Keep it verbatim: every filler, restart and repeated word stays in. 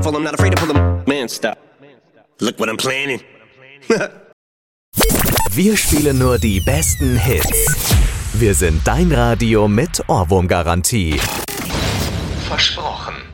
pull them, not afraid to pull them. Man, stop. Look what I'm planning. Wir spielen nur die besten Hits. Wir sind dein Radio mit Ohrwurmgarantie. Versprochen.